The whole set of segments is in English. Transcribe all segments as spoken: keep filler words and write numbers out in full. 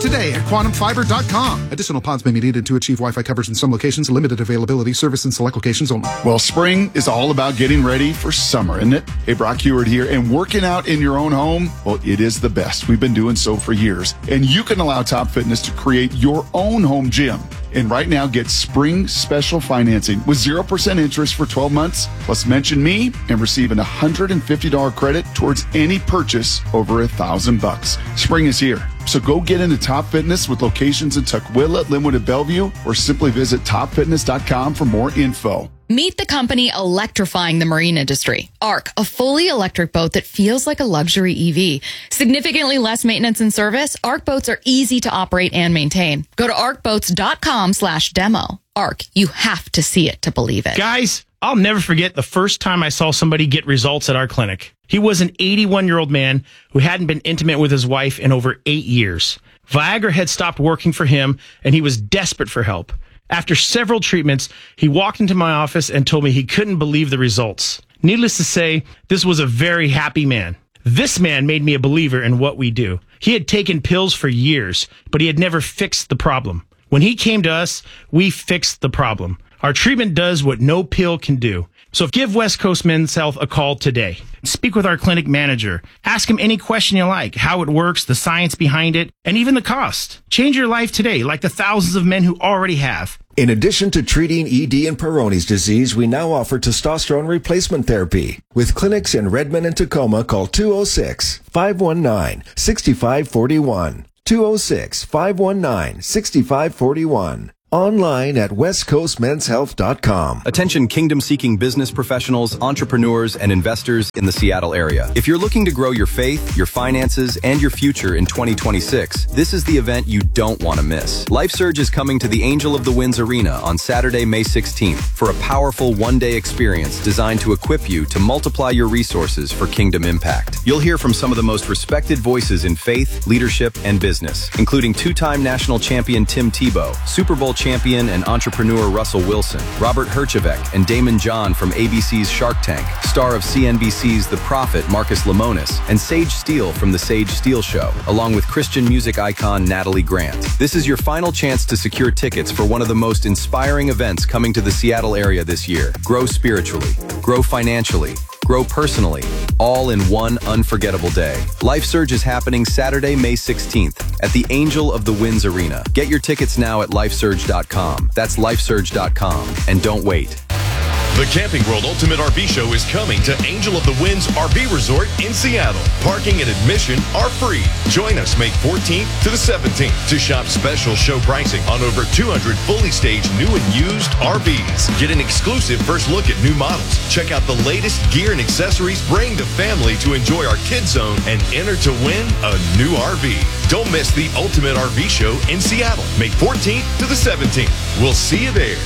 today at quantum fiber dot com. Additional pods may be needed to achieve Wi-Fi coverage in some locations. Limited availability. Service in select locations only. Well, spring is all about getting ready for summer, isn't it? Hey, Brock Heward here. And working out in your own home, well, it is the best. We've been doing so for years. And you can allow Top Fitness to create your own home gym. And right now, get spring special financing with zero percent interest for twelve months. Plus, mention me and receive an one hundred fifty dollars credit towards any purchase over a thousand bucks. Spring is here. So go get into Top Fitness with locations in Tukwila, Linwood, and Bellevue, or simply visit top fitness dot com for more info. Meet the company electrifying the marine industry. ARC, a fully electric boat that feels like a luxury E V. Significantly less maintenance and service, ARC boats are easy to operate and maintain. Go to arc boats dot com slash demo. ARC, you have to see it to believe it. Guys, I'll never forget the first time I saw somebody get results at our clinic. He was an eighty-one-year-old man who hadn't been intimate with his wife in over eight years. Viagra had stopped working for him, and he was desperate for help. After several treatments, he walked into my office and told me he couldn't believe the results. Needless to say, this was a very happy man. This man made me a believer in what we do. He had taken pills for years, but he had never fixed the problem. When he came to us, we fixed the problem. Our treatment does what no pill can do. So give West Coast Men's Health a call today. Speak with our clinic manager. Ask him any question you like, how it works, the science behind it, and even the cost. Change your life today, like the thousands of men who already have. In addition to treating E D and Peyronie's disease, we now offer testosterone replacement therapy. With clinics in Redmond and Tacoma, call two oh six, five one nine, six five four one. two oh six, five one nine, six five four one. Online at west coast men's health dot com. Attention kingdom-seeking business professionals, entrepreneurs, and investors in the Seattle area. If you're looking to grow your faith, your finances, and your future in twenty twenty-six, this is the event you don't want to miss. LifeSurge is coming to the Angel of the Winds Arena on Saturday, May sixteenth for a powerful one-day experience designed to equip you to multiply your resources for kingdom impact. You'll hear from some of the most respected voices in faith, leadership, and business, including two-time national champion Tim Tebow, Super Bowl champion and entrepreneur Russell Wilson, Robert Herjavec, and Damon John from A B C's Shark Tank, star of C N B C's The Prophet Marcus Lemonis, and Sage Steele from The Sage Steele Show, along with Christian music icon Natalie Grant. This is your final chance to secure tickets for one of the most inspiring events coming to the Seattle area this year. Grow spiritually, grow financially, grow personally, all in one unforgettable day. LifeSurge is happening Saturday, May sixteenth at the Angel of the Winds Arena. Get your tickets now at life surge dot com. That's life surge dot com. And don't wait. The Camping World Ultimate R V Show is coming to Angel of the Winds R V Resort in Seattle. Parking and admission are free. Join us May fourteenth to the seventeenth to shop special show pricing on over two hundred fully staged new and used R Vs. Get an exclusive first look at new models. Check out the latest gear and accessories. Bring the family to enjoy our Kids Zone and enter to win a new R V. Don't miss the Ultimate R V Show in Seattle, May fourteenth to the seventeenth. We'll see you there.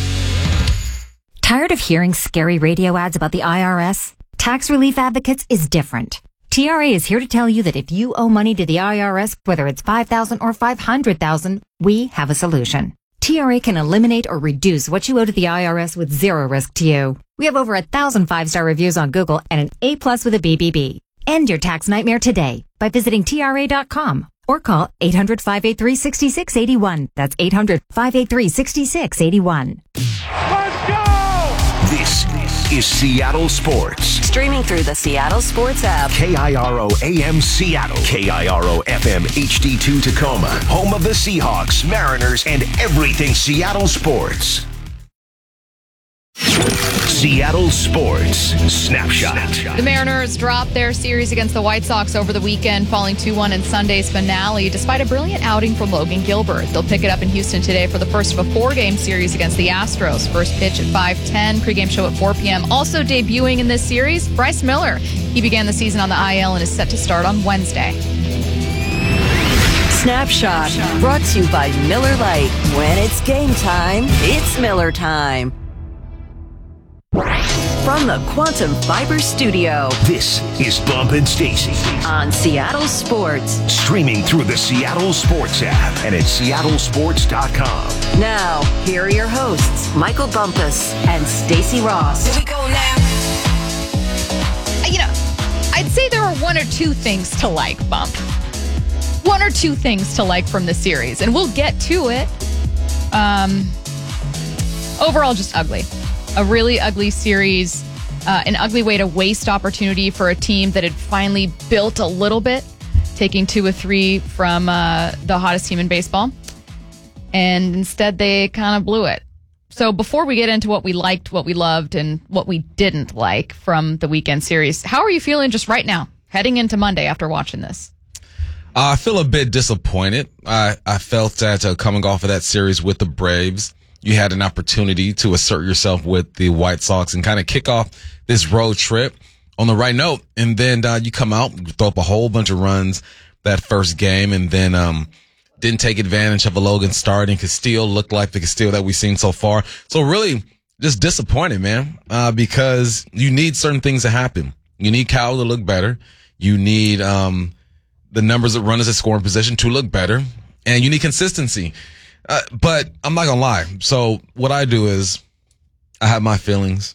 Tired of hearing scary radio ads about the I R S? Tax Relief Advocates is different. T R A is here to tell you that if you owe money to the I R S, whether it's five thousand dollars or five hundred thousand dollars, we have a solution. T R A can eliminate or reduce what you owe to the I R S with zero risk to you. We have over a thousand five-star reviews on Google and an A plus with a B B B. End your tax nightmare today by visiting T R A dot com or call eight hundred, five eight three, six six eight one. That's eight hundred, five eight three, six six eight one. Let's go! This is Seattle Sports. Streaming through the Seattle Sports app. K I R O A M Seattle. K I R O F M H D two Tacoma. Home of the Seahawks, Mariners, and everything Seattle sports. Seattle Sports Snapshot. The Mariners dropped their series against the White Sox over the weekend, falling two one in Sunday's finale, despite a brilliant outing from Logan Gilbert. They'll pick it up in Houston today for the first of a four-game series against the Astros. First pitch at five ten, pregame show at four p.m. Also debuting in this series, Bryce Miller. He began the season on the I L and is set to start on Wednesday. Snapshot, brought to you by Miller Lite. When it's game time, it's Miller time. From the Quantum Fiber Studio, this is Bump and Stacy on Seattle Sports. Streaming through the Seattle Sports app and at seattle sports dot com. Now, here are your hosts, Michael Bumpus and Stacy Ross. Here we go now. You know, I'd say there are one or two things to like, Bump. One one or two things to like from the series, and we'll get to it. Um, overall, just ugly. A really ugly series. Uh, an ugly way to waste opportunity for a team that had finally built a little bit, taking two or three from uh, the hottest team in baseball. And instead, they kind of blew it. So before we get into what we liked, what we loved, and what we didn't like from the weekend series, how are you feeling just right now, heading into Monday after watching this? Uh, I feel a bit disappointed. I, I felt that uh, coming off of that series with the Braves, you had an opportunity to assert yourself with the White Sox and kind of kick off this road trip on the right note. And then uh, you come out, throw up a whole bunch of runs that first game, and then um didn't take advantage of a Logan start, and Castillo looked like the Castillo that we've seen so far. So really just disappointed, man, uh, because you need certain things to happen. You need Kyle to look better. You need um the numbers of runners at scoring position to look better, and you need consistency. Uh, but I'm not gonna lie. So what I do is I have my feelings.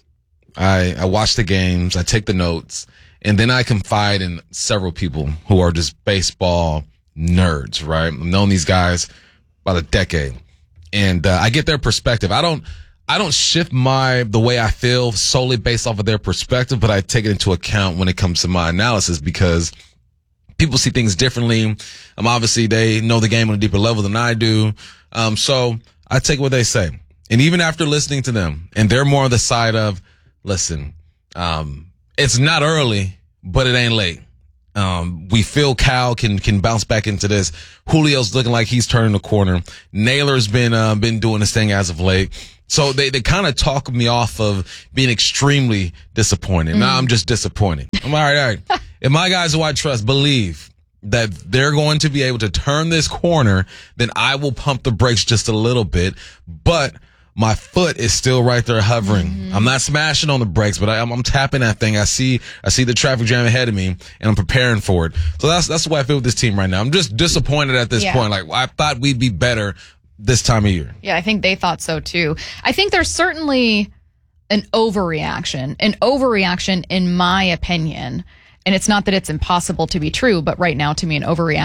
I, I watch the games. I take the notes, and then I confide in several people who are just baseball nerds, right? I've known these guys about a decade, and uh, I get their perspective. I don't, I don't shift my, the way I feel solely based off of their perspective, but I take it into account when it comes to my analysis because people see things differently. Um, obviously they know the game on a deeper level than I do. Um, so I take what they say. And even after listening to them, and they're more on the side of, listen, um, it's not early, but it ain't late. Um, we feel Cal can, can bounce back into this. Julio's looking like he's turning the corner. Naylor's been, uh, been doing this thing as of late. So they, they kind of talk me off of being extremely disappointed. Mm. Now I'm just disappointed. I'm all right, all right. If my guys who I trust believe that they're going to be able to turn this corner, then I will pump the brakes just a little bit. But my foot is still right there hovering. Mm-hmm. I'm not smashing on the brakes, but I, I'm, I'm tapping that thing. I see, I see the traffic jam ahead of me, and I'm preparing for it. So that's that's the way I feel with this team right now. I'm just disappointed at this yeah. point. Like I thought we'd be better this time of year. Yeah, I think they thought so too. I think there's certainly an overreaction, an overreaction in my opinion. And it's not that it's impossible to be true, but right now, to me, an overreaction